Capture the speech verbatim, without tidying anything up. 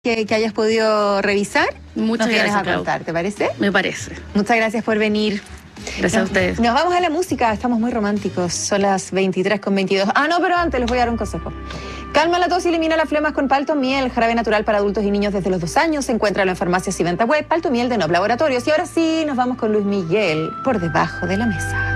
que, que hayas podido revisar. Muchas nos vienes gracias, a contar, ¿te parece? Me parece. Muchas gracias por venir. Gracias nos, a ustedes. Nos vamos a la música, estamos muy románticos. Son las veintitrés con veintidós. Ah, no, pero antes les voy a dar un consejo. Calma la tos y elimina las flemas con Palto Miel, jarabe natural para adultos y niños desde los dos años. Se encuentra en farmacias y venta web. Palto Miel de Nob Laboratorios. Y ahora sí, nos vamos con Luis Miguel, Por Debajo de la Mesa.